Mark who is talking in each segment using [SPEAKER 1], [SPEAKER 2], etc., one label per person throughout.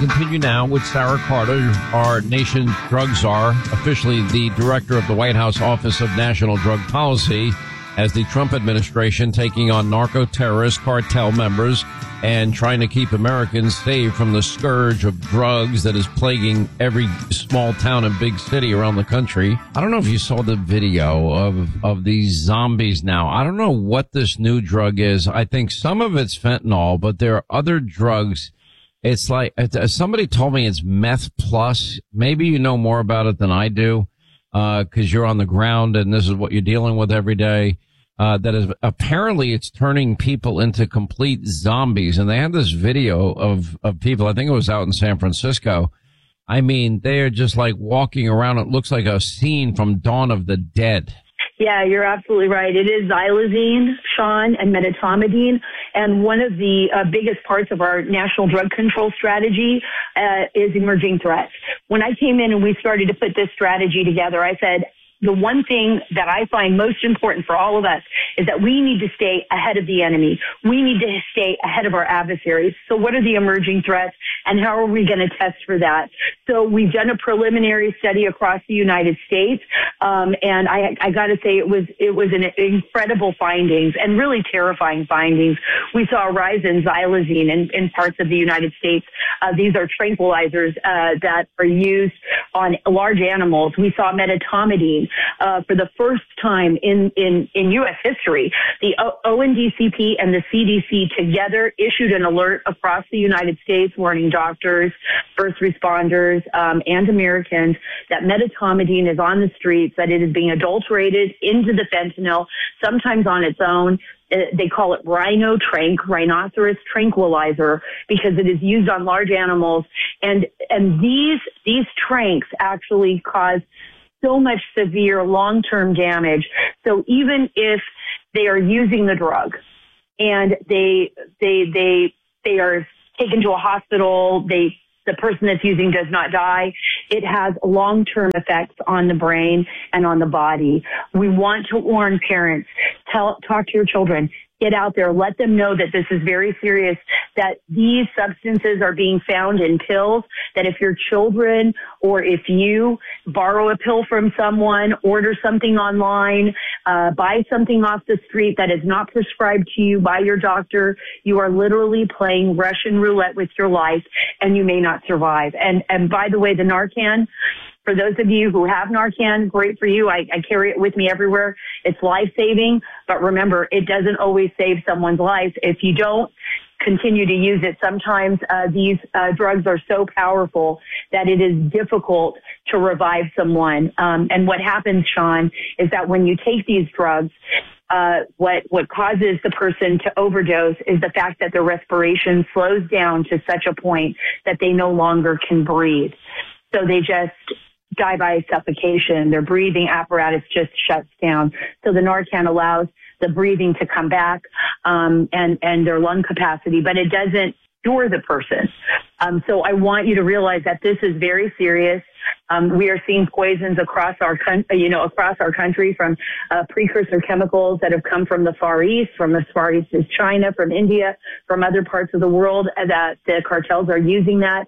[SPEAKER 1] continue now with Sarah Carter, our nation's drug czar, officially the director of the White House Office of National Drug Policy, as the Trump administration taking on narco-terrorist cartel members and trying to keep Americans saved from the scourge of drugs that is plaguing every small town and big city around the country. I don't know if you saw the video of these zombies now. I don't know what this new drug is. I think some of it's fentanyl, but there are other drugs. It's like somebody told me it's meth plus. Maybe you know more about it than I do, because you're on the ground and this is what you're dealing with every day. That is apparently it's turning people into complete zombies. And they had this video of people. I think it was out in San Francisco. I mean, they are just like walking around. It looks like a scene from Dawn of the Dead.
[SPEAKER 2] Yeah, you're absolutely right. It is xylazine, Sean, and medetomidine. And one of the biggest parts of our national drug control strategy is emerging threats. When I came in and we started to put this strategy together, I said, the one thing that I find most important for all of us is that we need to stay ahead of the enemy. We need to stay ahead of our adversaries. So what are the emerging threats and how are we going to test for that? So we've done a preliminary study across the United States. And I got to say it was an incredible findings and really terrifying findings. We saw a rise in xylazine in parts of the United States. These are tranquilizers that are used on large animals. We saw medetomidine. For the first time in U.S. history, the ONDCP and the CDC together issued an alert across the United States warning doctors, first responders, and Americans that medetomidine is on the streets, that it is being adulterated into the fentanyl, sometimes on its own. They call it rhinoceros tranquilizer because it is used on large animals. And these tranks actually cause so much severe long-term damage. So even if they are using the drug and they are taken to a hospital, the person that's using does not die, it has long-term effects on the brain and on the body. We want to warn parents, talk to your children, get out there, let them know that this is very serious, that these substances are being found in pills, that if your children or if you borrow a pill from someone, order something online, buy something off the street that is not prescribed to you by your doctor, you are literally playing Russian roulette with your life and you may not survive. And by the way, the Narcan, for those of you who have Narcan, great for you. I carry it with me everywhere. It's life-saving, but remember, it doesn't always save someone's life. If you don't continue to use it, sometimes these drugs are so powerful that it is difficult to revive someone. And what happens, Sean, is that when you take these drugs, what causes the person to overdose is the fact that their respiration slows down to such a point that they no longer can breathe. So they just die by suffocation. Their breathing apparatus just shuts down. So the Narcan allows the breathing to come back, and their lung capacity, but it doesn't cure the person. So I want you to realize that this is very serious. We are seeing poisons across our country from precursor chemicals that have come from the Far East, from as far east as China, from India, from other parts of the world, that the cartels are using that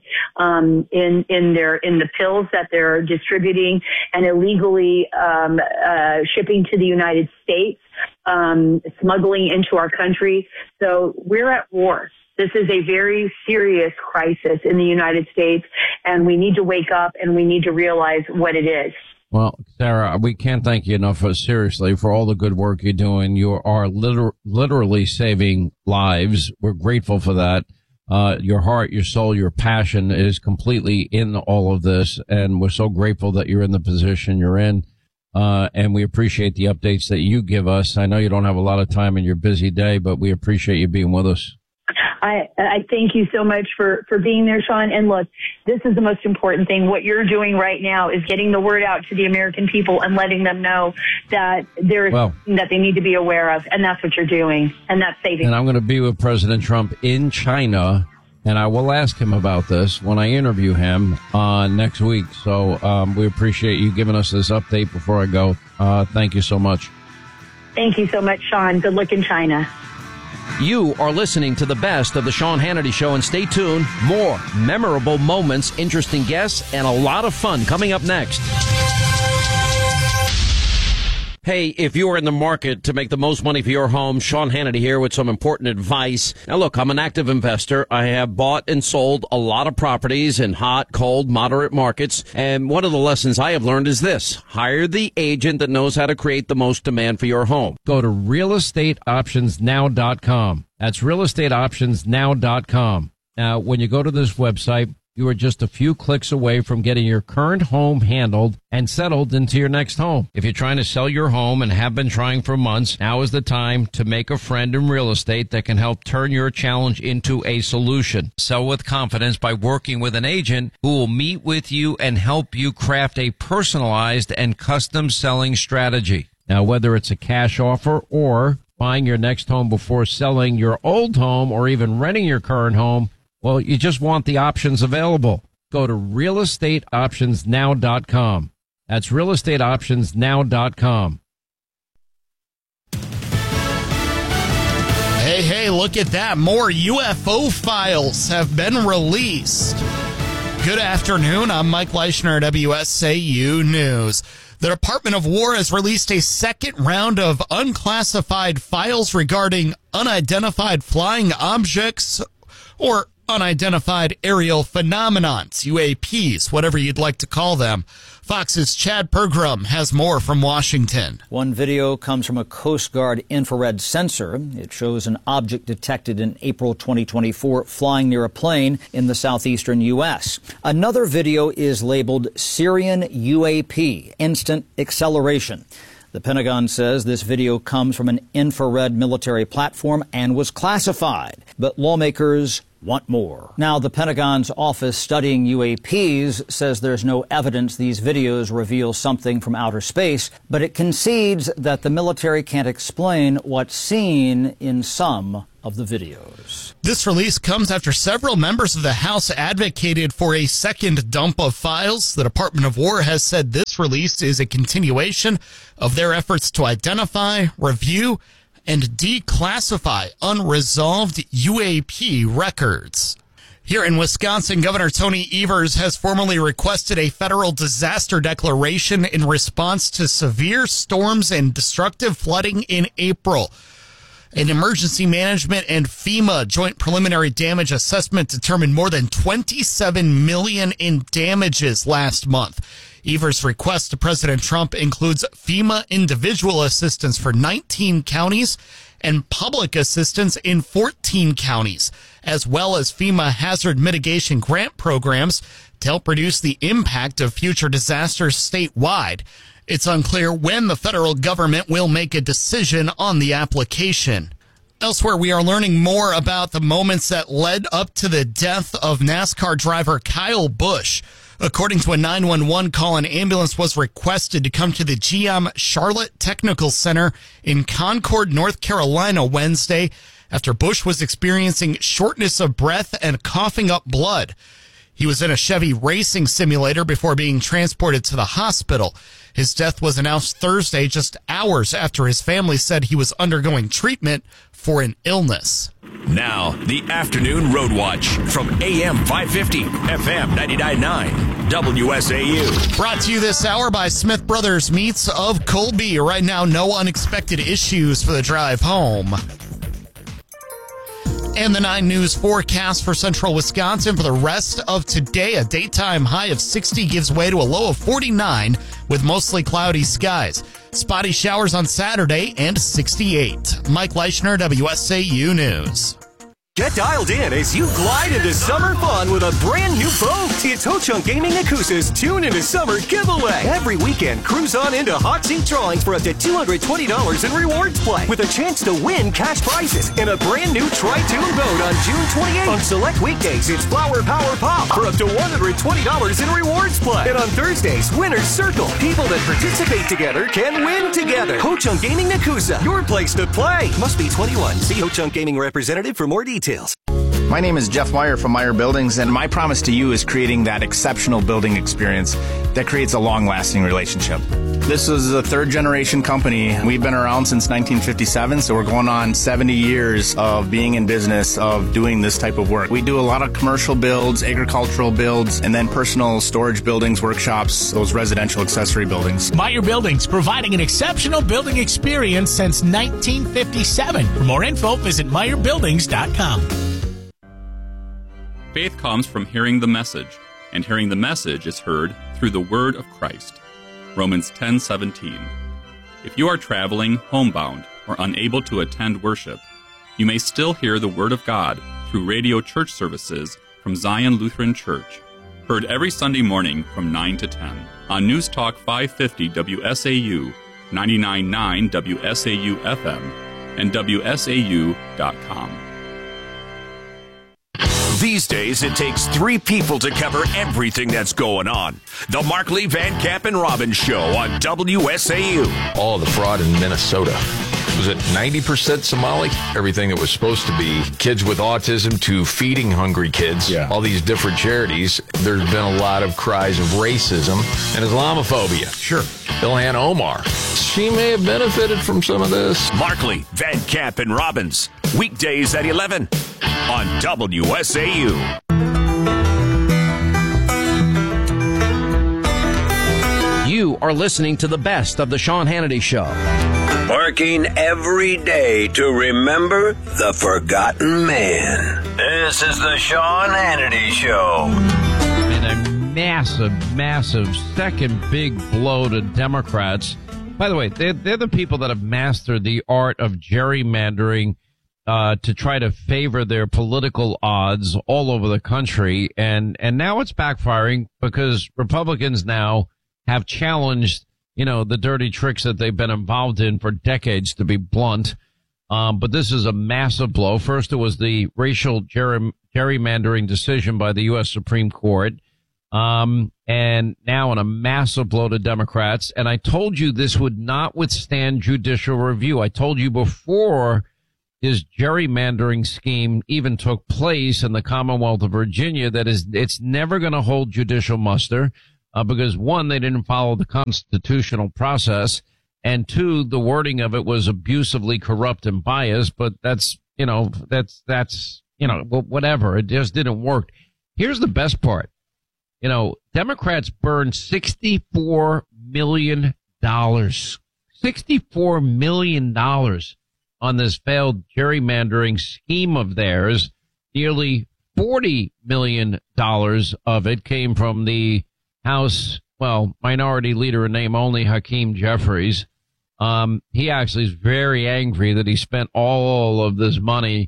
[SPEAKER 2] in the pills that they're distributing and illegally shipping to the United States, smuggling into our country. So we're at war. This is a very serious crisis in the United States, and we need to wake up and we need to realize what it is.
[SPEAKER 1] Well, Sarah, we can't thank you enough seriously for all the good work you're doing. You are literally saving lives. We're grateful for that. Your heart, your soul, your passion is completely in all of this, and we're so grateful that you're in the position you're in. And we appreciate the updates that you give us. I know you don't have a lot of time in your busy day, but we appreciate you being with us.
[SPEAKER 2] I thank you so much for being there, Sean. And look, this is the most important thing. What you're doing right now is getting the word out to the American people and letting them know that there is something that they need to be aware of. And that's what you're doing. And that's saving.
[SPEAKER 1] And I'm going to be with President Trump in China, and I will ask him about this when I interview him next week. So we appreciate you giving us this update before I go. Thank you so much.
[SPEAKER 2] Thank you so much, Sean. Good luck in China.
[SPEAKER 1] You are listening to the best of the Sean Hannity Show, and stay tuned. More memorable moments, interesting guests, and a lot of fun coming up next. Hey, if you are in the market to make the most money for your home, Sean Hannity here with some important advice. Now look, I'm an active investor. I have bought and sold a lot of properties in hot, cold, moderate markets. And one of the lessons I have learned is this: hire the agent that knows how to create the most demand for your home. Go to realestateoptionsnow.com. That's realestateoptionsnow.com. Now, when you go to this website, you are just a few clicks away from getting your current home handled and settled into your next home. If you're trying to sell your home and have been trying for months, now is the time to make a friend in real estate that can help turn your challenge into a solution. Sell with confidence by working with an agent who will meet with you and help you craft a personalized and custom selling strategy. Now, whether it's a cash offer or buying your next home before selling your old home or even renting your current home, well, you just want the options available. Go to realestateoptionsnow.com. That's realestateoptionsnow.com.
[SPEAKER 3] Hey, look at that. More UFO files have been released. Good afternoon. I'm Mike Leischner at WSAU News. The Department of War has released a second round of unclassified files regarding unidentified flying objects, or unidentified aerial phenomenons, UAPs, whatever you'd like to call them. Fox's Chad Pergram has more from Washington.
[SPEAKER 4] One video comes from a Coast Guard infrared sensor. It shows an object detected in April 2024 flying near a plane in the southeastern U.S. Another video is labeled Syrian UAP, Instant Acceleration. The Pentagon says this video comes from an infrared military platform and was classified, but lawmakers want more. Now, the Pentagon's office studying UAPs says there's no evidence these videos reveal something from outer space, but it concedes that the military can't explain what's seen in some of the videos.
[SPEAKER 3] This release comes after several members of the House advocated for a second dump of files. The Department of War has said this release is a continuation of their efforts to identify, review, and declassify unresolved UAP records. Here in Wisconsin, Governor Tony Evers has formally requested a federal disaster declaration in response to severe storms and destructive flooding in April. An emergency management and FEMA joint preliminary damage assessment determined more than $27 million in damages last month. Evers' request to President Trump includes FEMA individual assistance for 19 counties and public assistance in 14 counties, as well as FEMA hazard mitigation grant programs to help reduce the impact of future disasters statewide. It's unclear when the federal government will make a decision on the application. Elsewhere, we are learning more about the moments that led up to the death of NASCAR driver Kyle Busch. According to a 911 call, an ambulance was requested to come to the GM Charlotte Technical Center in Concord, North Carolina, Wednesday after Busch was experiencing shortness of breath and coughing up blood. He was in a Chevy racing simulator before being transported to the hospital. His death was announced Thursday, just hours after his family said he was undergoing treatment for an illness.
[SPEAKER 5] Now, the Afternoon Road Watch from AM 550, FM 99.9, WSAU.
[SPEAKER 3] Brought to you this hour by Smith Brothers Meats of Colby. Right now, no unexpected issues for the drive home. And the 9 News forecast for central Wisconsin for the rest of today. A daytime high of 60 gives way to a low of 49 with mostly cloudy skies. Spotty showers on Saturday and 68. Mike Leischner, WSAU News.
[SPEAKER 6] Get dialed in as you glide into summer fun with a brand new boat. It's Ho Chunk Gaming Nakusa's Tune into Summer giveaway. Every weekend, cruise on into hot seat drawings for up to $220 in rewards play with a chance to win cash prizes and a brand new Tri-Tune boat on June 28th. On select weekdays, it's Flower Power Pop for up to $120 in rewards play. And on Thursdays, Winner's Circle. People that participate together can win together. Ho Chunk Gaming Nakusa, your place to play. Must be 21. See Ho Chunk Gaming representative for more details.
[SPEAKER 7] My name is Jeff Meyer from Meyer Buildings, and my promise to you is creating that exceptional building experience that creates a long-lasting relationship. This is a third-generation company. We've been around since 1957, so we're going on 70 years of being in business, of doing this type of work. We do a lot of commercial builds, agricultural builds, and then personal storage buildings, workshops, those residential accessory buildings.
[SPEAKER 8] Meyer Buildings, providing an exceptional building experience since 1957. For more info, visit MeyerBuildings.com.
[SPEAKER 9] Faith comes from hearing the message, and hearing the message is heard through the word of Christ. Romans 10:17. If you are traveling homebound or unable to attend worship, you may still hear the word of God through radio church services from Zion Lutheran Church, heard every Sunday morning from 9 to 10 on News Talk 550 WSAU, 99.9 WSAU FM, and WSAU.com.
[SPEAKER 5] These days, it takes 3 people to cover everything that's going on. The Markley, Van Camp, and Robbins Show on WSAU.
[SPEAKER 10] All the fraud in Minnesota. Was it 90% Somali? Everything that was supposed to be kids with autism to feeding hungry kids. Yeah. All these different charities. There's been a lot of cries of racism and Islamophobia. Sure. Ilhan Omar. She may have benefited from some of this.
[SPEAKER 5] Markley, Van Camp, and Robbins. Weekdays at 11 on WSAU.
[SPEAKER 1] You are listening to the best of the Sean Hannity Show.
[SPEAKER 11] Working every day to remember the forgotten man. This is the Sean Hannity Show.
[SPEAKER 1] And a massive second big blow to Democrats. By the way, they're the people that have mastered the art of gerrymandering to try to favor their political odds all over the country. And now it's backfiring because Republicans now have challenged, the dirty tricks that they've been involved in for decades, to be blunt. But this is a massive blow. First, it was the racial gerrymandering decision by the U.S. Supreme Court. And now in a massive blow to Democrats. And I told you this would not withstand judicial review. I told you before his gerrymandering scheme even took place in the Commonwealth of Virginia that it's never going to hold judicial muster. Because 1, they didn't follow the constitutional process, and 2, the wording of it was abusively corrupt and biased, but that's whatever. It just didn't work. Here's the best part. Democrats burned $64 million. $64 million on this failed gerrymandering scheme of theirs. Nearly $40 million of it came from the House, minority leader in name only, Hakeem Jeffries. He actually is very angry that he spent all of this money.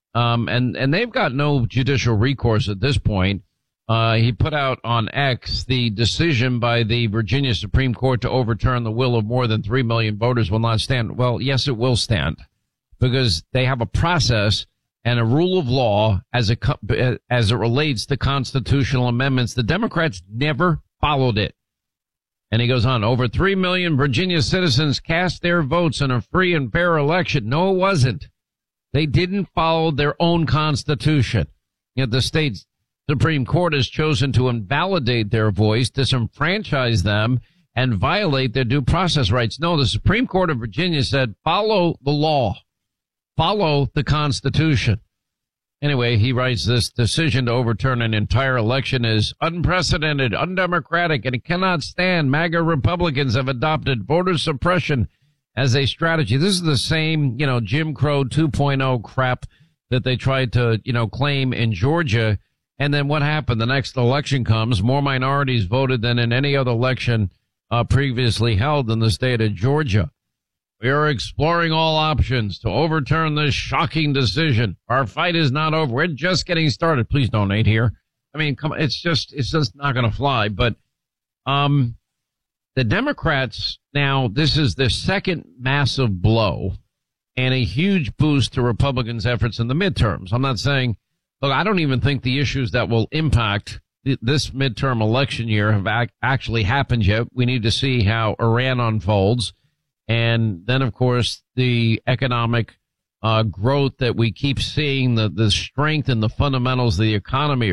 [SPEAKER 1] And they've got no judicial recourse at this point. He put out on X the decision by the Virginia Supreme Court to overturn the will of more than 3 million voters will not stand. Well, yes, it will stand because they have a process and a rule of law as it relates to constitutional amendments. The Democrats never followed it. And he goes on, over 3 million Virginia citizens cast their votes in a free and fair election. No, it wasn't. They didn't follow their own constitution. Yet the state's Supreme Court has chosen to invalidate their voice, disenfranchise them, and violate their due process rights. No, the Supreme Court of Virginia said, follow the law. Follow the Constitution. Anyway, he writes, this decision to overturn an entire election is unprecedented, undemocratic, and it cannot stand. MAGA Republicans have adopted voter suppression as a strategy. This is the same, Jim Crow 2.0 crap that they tried to, claim in Georgia. And then what happened? The next election comes, more minorities voted than in any other election previously held in the state of Georgia. We are exploring all options to overturn this shocking decision. Our fight is not over. We're just getting started. Please donate here. I mean, come on, it's just not going to fly. But the Democrats now, this is their second massive blow and a huge boost to Republicans' efforts in the midterms. I'm not saying, look, I don't even think the issues that will impact this midterm election year have actually happened yet. We need to see how Iran unfolds. And then, of course, the economic growth that we keep seeing, the strength and the fundamentals of the economy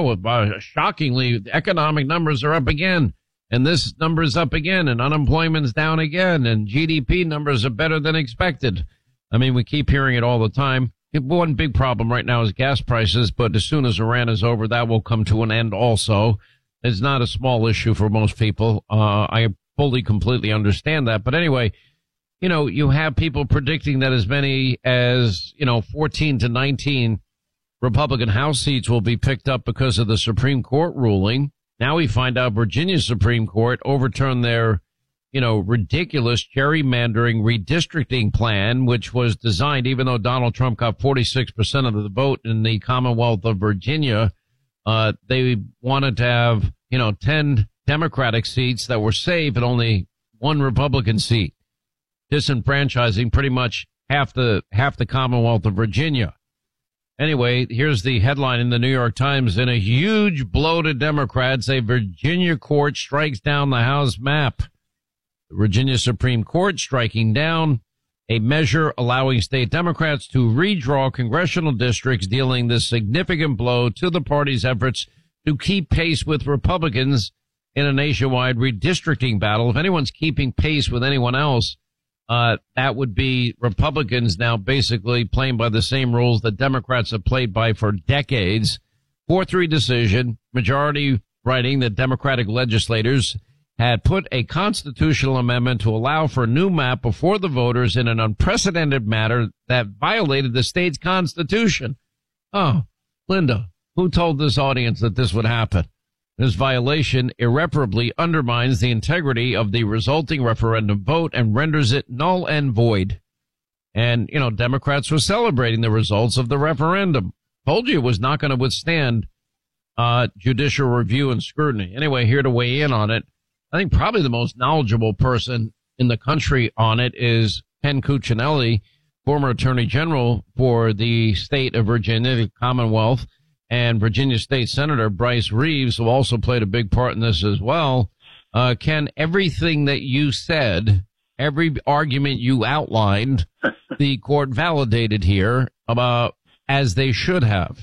[SPEAKER 1] shockingly, the economic numbers are up again. And this number is up again, and unemployment's down again, and GDP numbers are better than expected. I mean, we keep hearing it all the time. One big problem right now is gas prices, but as soon as Iran is over, that will come to an end also. It's not a small issue for most people. I fully, completely understand that. But anyway, you know, you have people predicting that as many as, 14 to 19 Republican House seats will be picked up because of the Supreme Court ruling. Now we find out Virginia's Supreme Court overturned their, ridiculous gerrymandering redistricting plan, which was designed, even though Donald Trump got 46% of the vote in the Commonwealth of Virginia, they wanted to have, 10 Democratic seats that were safe and only one Republican seat, disenfranchising pretty much half the Commonwealth of Virginia. Anyway, here's the headline in the New York Times. In a huge blow to Democrats, a Virginia court strikes down the House map. The Virginia Supreme Court striking down a measure allowing state Democrats to redraw congressional districts, dealing this significant blow to the party's efforts to keep pace with Republicans in a nationwide redistricting battle. If anyone's keeping pace with anyone else, that would be Republicans now basically playing by the same rules that Democrats have played by for decades. 4-3 decision, majority writing that Democratic legislators had put a constitutional amendment to allow for a new map before the voters in an unprecedented matter that violated the state's constitution. Oh, Linda, who told this audience that this would happen? This violation irreparably undermines the integrity of the resulting referendum vote and renders it null and void. And, Democrats were celebrating the results of the referendum. Told you it was not going to withstand judicial review and scrutiny. Anyway, here to weigh in on it, I think probably the most knowledgeable person in the country on it is Ken Cuccinelli, former Attorney General for the state of Virginia, the Commonwealth, and Virginia State Senator Bryce Reeves, who also played a big part in this as well. Ken, everything that you said, every argument you outlined, the court validated here about as they should have.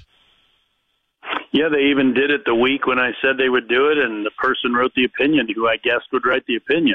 [SPEAKER 12] Yeah, they even did it the week when I said they would do it, and the person wrote the opinion who I guessed would write the opinion.